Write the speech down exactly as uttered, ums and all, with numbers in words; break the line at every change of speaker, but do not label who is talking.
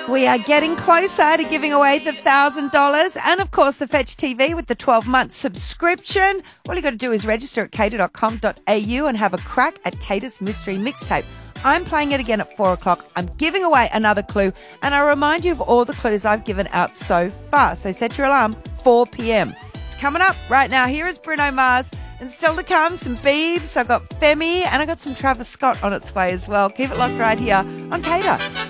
We are getting closer to giving away the one thousand dollars and, of course, the Fetch T V with the twelve-month subscription. All you got to do is register at cater dot com dot a u and have a crack at Cater's Mystery Mixtape. I'm playing it again at four o'clock. I'm giving away another clue, and I remind you of all the clues I've given out so far. So set your alarm, four p.m. It's coming up right now. Here is Bruno Mars, and still to come, some Biebs. I've got Femi, and I've got some Travis Scott on its way as well. Keep it locked right here on Cater.